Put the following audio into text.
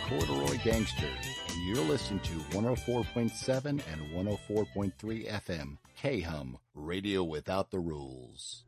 Corduroy Gangsters, and you're listening to 104.7 and 104.3 FM, K-Hum, Radio Without the Rules.